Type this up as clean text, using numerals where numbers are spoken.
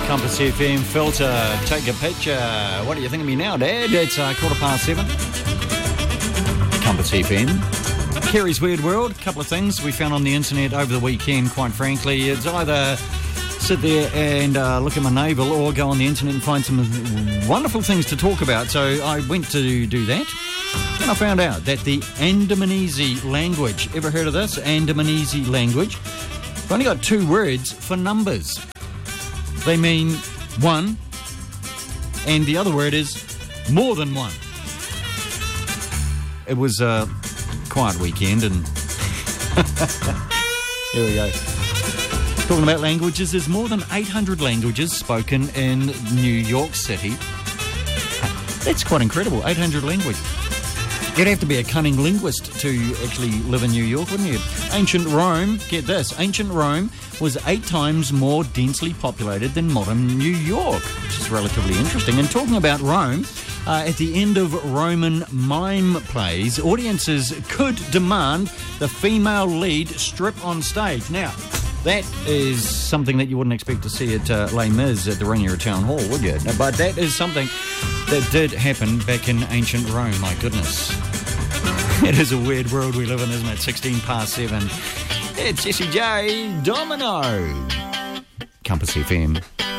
Compass FM filter, take a picture. What do you think of me now, Dad? It's 7:15. Compass FM. Kerry's Weird World, a couple of things we found on the internet over the weekend, quite frankly. It's either sit there and look at my navel or go on the internet and find some wonderful things to talk about. So I went to do that. And I found out that the Andamanese language, ever heard of this? Andamanese language. I've only got two words for numbers. They mean one, and the other word is more than one. It was a quiet weekend, and here we go. Talking about languages, there's more than 800 languages spoken in New York City. That's quite incredible, 800 languages. You'd have to be a cunning linguist to actually live in New York, wouldn't you? Ancient Rome, get this, ancient Rome was 8 times more densely populated than modern New York, which is relatively interesting. And talking about Rome, at the end of Roman mime plays, audiences could demand the female lead strip on stage. Now, that is something that you wouldn't expect to see at Les Mis at the Rainier Town Hall, would you? But that is something that did happen back in ancient Rome, my goodness. It is a weird world we live in, isn't it? 7:16. It's Jessie J. Domino. Compass FM.